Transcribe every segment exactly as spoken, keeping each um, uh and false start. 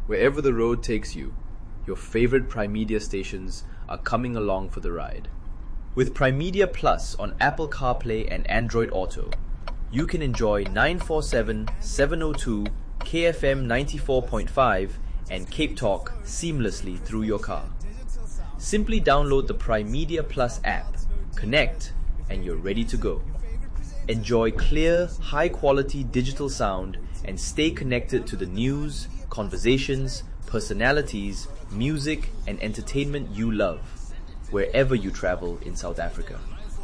Wherever the road takes you, your favorite Prime Media stations are coming along for the ride. With Prime Media Plus on Apple CarPlay and Android Auto, you can enjoy nine forty-seven, seven oh two, K F M ninety-four point five and Cape Talk seamlessly through your car. Simply download the Prime Media Plus app, connect, and you're ready to go. Enjoy clear, high-quality digital sound and stay connected to the news, conversations, personalities, music, and entertainment you love, wherever you travel in South Africa.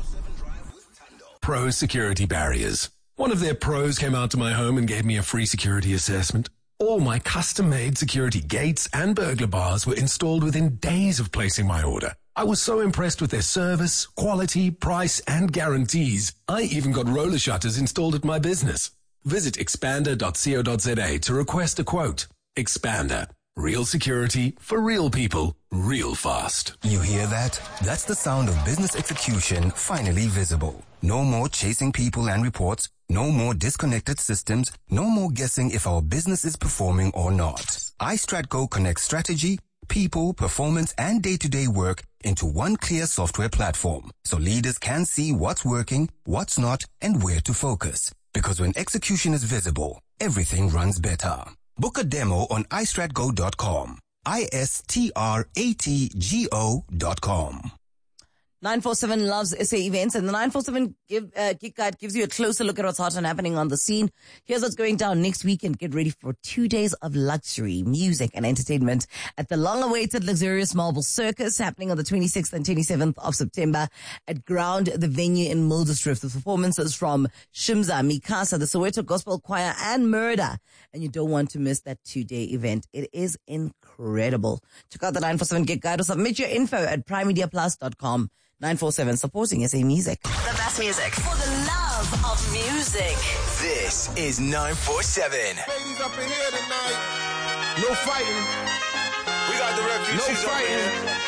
Pro Security Barriers. One of their pros came out to my home and gave me a free security assessment. All my custom-made security gates and burglar bars were installed within days of placing my order. I was so impressed with their service, quality, price, and guarantees. I even got roller shutters installed at my business. Visit expander dot co dot za to request a quote. Expander. Real security for real people, real fast. You hear that? That's the sound of business execution finally visible. No more chasing people and reports. No more disconnected systems. No more guessing if our business is performing or not. iStratGo connects strategy, people, performance, and day-to-day work into one clear software platform, so leaders can see what's working, what's not, and where to focus. Because when execution is visible, everything runs better. Book a demo on i strat go dot com. I S T R A T G O dot com. nine four seven loves S A events, and the nine four seven give, uh, Gig Guide gives you a closer look at what's hot and happening on the scene. Here's what's going down next weekend. Get ready for two days of luxury, music, and entertainment at the long-awaited luxurious Marble Circus, happening on the twenty-sixth and twenty-seventh of September at Ground, the venue in Mildersdrift, with performances from Shimza, Mikasa, the Soweto Gospel Choir, and Murder. And you don't want to miss that two-day event. It is incredible. Check out the nine four seven Gig Guide or submit your info at prime media plus dot com. nine four seven, supporting S A Music. The best music for the love of music. This is nine four seven. Ladies up in here tonight. No fighting. We got the refugees No fighting. up in here.